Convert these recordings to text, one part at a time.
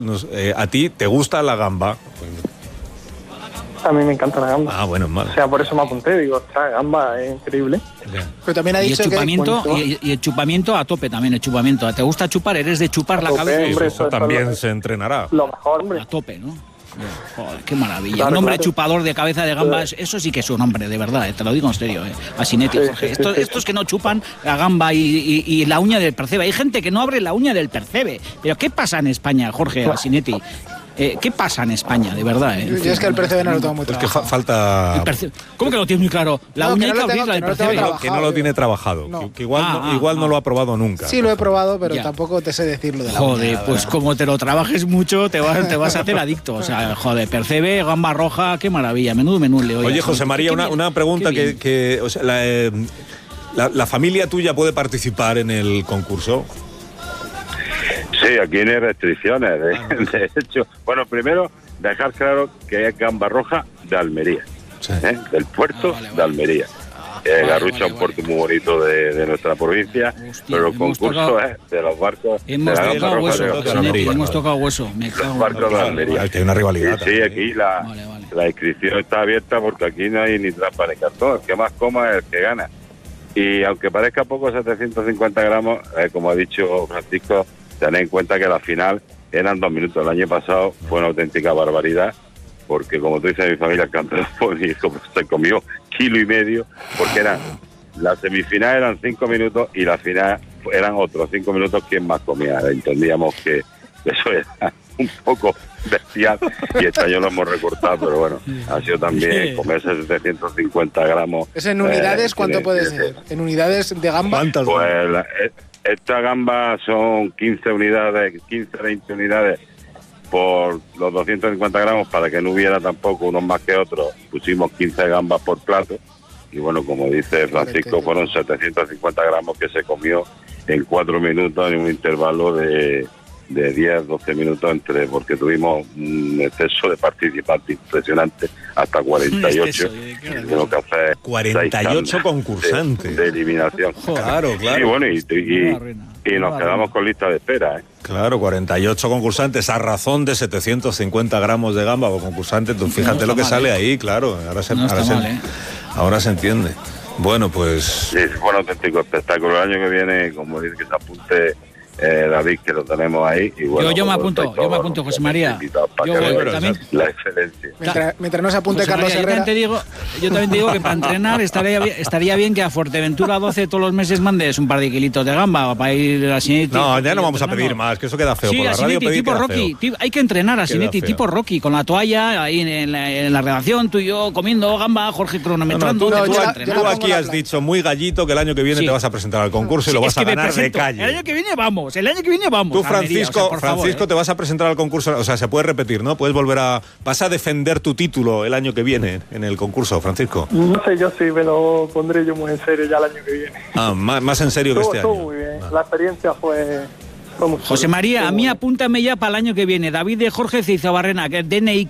¿A ti te gusta la gamba? A mí me encanta la gamba. Ah, bueno, mal. O sea, por eso me apunté. Digo, ostras, gamba es increíble. Ya. Pero también ha Y el dicho chupamiento, que... y el chupamiento a tope también, el chupamiento. ¿Te gusta chupar? ¿Eres de chupar la tope, cabeza? hombre, Eso eso también lo- se entrenará. Lo mejor, hombre. A tope, ¿no? Joder, qué maravilla. Claro, un hombre claro. chupador de cabeza de gambas, eso sí que es un hombre, de verdad, te lo digo en serio, Asinetti, Sí, Jorge. sí, sí. Estos que no chupan la gamba y la uña del percebe. Hay gente que no abre la uña del percebe. Pero ¿qué pasa en España, Jorge Asinetti? ¿Qué pasa en España, de verdad? Yo es que el percebe no lo tengo muy Es que trabajado. falta... ¿Cómo que lo tienes muy claro? La No, uña que hay no que lo tengo- abrirla del que no lo tengo percebe. trabajado. que no lo tiene trabajado. No. Que igual no lo ha probado nunca. Sí, lo he probado, pero Ya. tampoco te sé decirlo de la Joder, uña, pues la como te lo trabajes mucho, te vas a hacer adicto. O sea, joder, percebe, gamba roja, qué maravilla. Menudo menú, le Oye, José María, una pregunta que o sea, la familia tuya puede participar en el concurso. Sí, aquí no hay restricciones, de hecho. Bueno, primero, dejar claro que es gamba roja de Almería, Sí. del puerto Vale, vale. de Almería. Vale, Garrucha vale, es un puerto muy bonito de nuestra provincia, Hostia, pero el hemos concurso tocado- es de los barcos de Hemos la gamba tocado roja hueso, de Almería. Asinetti, Almería. hemos tocado hueso. Me cago Los en barcos de la- Almería. Que hay una rivalidad. Sí, también. aquí la inscripción está abierta porque aquí no hay ni trampa ni cartón. El que más coma es el que gana. Y aunque parezca poco, 750 gramos, como ha dicho Francisco, tened en cuenta que la final eran 2 minutos. El año pasado fue una auténtica barbaridad, porque como tú dices, mi familia, el campeón se comió 1,5 kilos, porque la semifinal eran 5 minutos y la final eran otros 5 minutos quien más comía. Entendíamos que eso era un poco bestial y este año lo hemos recortado, pero bueno, ha sido también comerse 750 gramos. ¿Es en unidades cuánto tiene- puede tiene- ser? ¿En unidades de gamba? ¿Cuántas? Pues esta gamba son 15 unidades, 15-20 unidades por los 250 gramos, para que no hubiera tampoco unos más que otros. Pusimos 15 gambas por plato y bueno, como dice Francisco, fueron 750 gramos que se comió en 4 minutos en un intervalo de 10-12 minutos porque tuvimos un exceso de participantes impresionante, hasta 48. Tengo que hacer 48 6 concursantes. de eliminación. Claro, claro. Sí, bueno, y nos quedamos con lista de espera, ¿eh? Claro, 48 concursantes a razón de 750 gramos de gamba o concursantes. Tú fíjate lo que sale ahí, claro. Ahora se entiende. Bueno, pues... Sí, fue un auténtico espectáculo. El año que viene, como dice, que se apunte David, que lo tenemos ahí. Y bueno, yo me pues, apunto, José María. Para Yo que voy, vean también. la excelencia. Mientras no se apunte José Carlos María, Herrera. yo también te digo que para entrenar estaría bien que a Fuerteventura 12 todos los meses mandes un par de kilitos de gamba para ir a Asinetti. No, ya no vamos a pedir más, que eso queda feo. Sí, Por la radio Asinetti, pedir tipo queda Rocky. feo. Hay que entrenar a Asinetti, feo. tipo Rocky, con la toalla ahí en la redacción, tú y yo comiendo gamba, Jorge cronometrando. No, te vas a yo entrenar. tú la aquí pongo has la dicho muy gallito que el año que viene Sí. te vas a presentar al concurso y lo Sí, vas es que a me ganar de presento. calle. El año que viene vamos. Tú, Almería, Francisco, por favor, Francisco, te vas a presentar al concurso, o sea, se puede repetir, ¿no? Puedes volver vas a defender tu título el año que viene en el concurso, Francisco. No sé yo si me lo pondré yo muy en serio ya el año que viene. Ah, más en serio que este Estuvo año. muy bien. La experiencia fue muy José chula. María, a Estuvo mí muy apúntame ya para el año que viene. David de Jorge Cizabarrena, que es DNI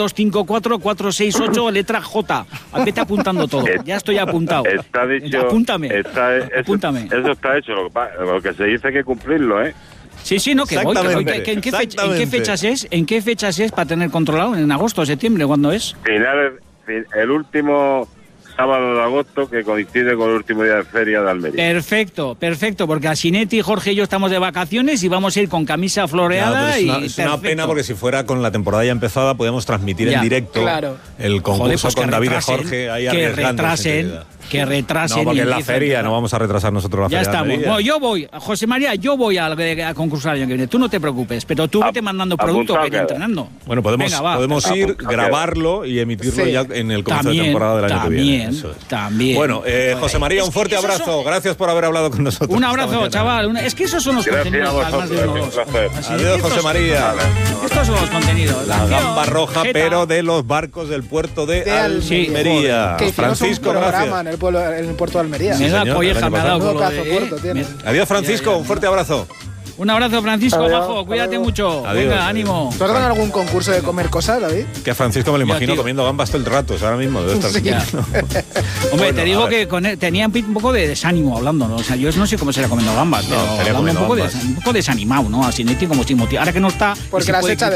15254-468, letra J. Vete apuntando todo. Ya estoy apuntado. Está dicho. Apúntame. Apúntame. Eso está hecho. Lo que se dice hay que cumplirlo, ¿eh? Sí, no, que voy. Exactamente, ¿En qué exactamente. fechas es? ¿En qué fechas es para tener controlado? ¿En agosto o septiembre? ¿Cuándo es? El último sábado de agosto, que coincide con el último día de feria de Almería. Perfecto, porque Asinetti, Jorge y yo estamos de vacaciones y vamos a ir con camisa Ya, floreada pero y es una perfecto. pena porque si fuera con la temporada ya empezada podíamos transmitir Ya, en directo claro. el concurso Joder, pues con que David y retrasen, Jorge ahí que arriesgándose. retrasen. No, porque y es la empiecen, feria, claro. no vamos a retrasar nosotros la Ya feria. de estamos. Almería. Bueno, yo voy, José María, a concursar el año que viene. Tú no te preocupes, pero tú vete mandando producto apuntado que iré queda. entrenando. Bueno, podemos ir, Apuntado. grabarlo y emitirlo Sí. ya en el comienzo de temporada del año que viene. Eso es. También. Bueno, José María, un fuerte esos abrazo. Gracias por haber hablado con nosotros. Un esta abrazo, mañana. chaval. Es que esos son los Gracias contenidos. a vosotros, Más de uno, un dos. placer. Así, Adiós, José María. Estos son los contenidos. La gamba roja, jeta. pero de los barcos del puerto de Sí, Almería. Que hicimos Francisco, un programa gracias. en el puerto de Almería. Me da señor, colleja, el me ha año dado pasado. con lo Menudo de- pedazo puerto tiene. Adiós, Francisco. Un fuerte abrazo. Un abrazo, Francisco, Adiós, bajo, cuídate adiós. mucho. Adiós. Venga, ánimo. ¿Tú has ganado algún concurso de comer cosas, David? Que a Francisco me lo Ya, imagino tío. comiendo gambas todo el rato, o sea, ahora mismo debe estar Sí. Ya. Hombre, Bueno, te a digo ver. que con él tenía un poco de desánimo hablando, ¿no? O sea, yo no sé cómo será comiendo gambas, pero estaría hablando comiendo un gambas. poco desanimado, ¿no? Así, Neti, como sin motivo. Ahora que no está... Porque se las puede echa de